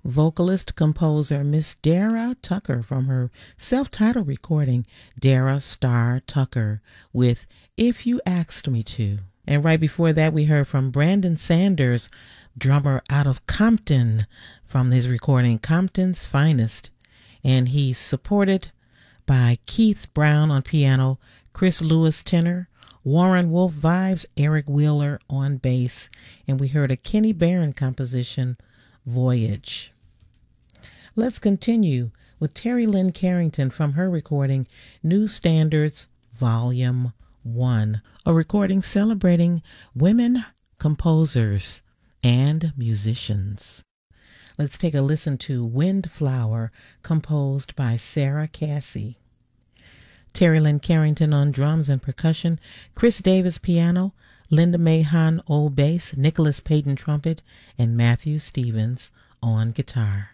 vocalist composer Miss Dara Tucker from her self-titled recording Dara Star Tucker with If You Asked Me To. And right before that we heard from Brandon Sanders, drummer out of Compton, from his recording Compton's Finest, and he's supported by Keith Brown on piano, Chris Lewis tenor, Warren Wolf vibes, Eric Wheeler on bass, and we heard a Kenny Barron composition, Voyage. Let's continue with Terry Lynn Carrington from her recording New Standards Volume 1, a recording celebrating women composers and musicians. Let's take a listen to Windflower, composed by Sarah Cassie. Terry Lynn Carrington on drums and percussion, Chris Davis piano, Linda Mae Hahn bass, Nicholas Payton trumpet, and Matthew Stevens on guitar.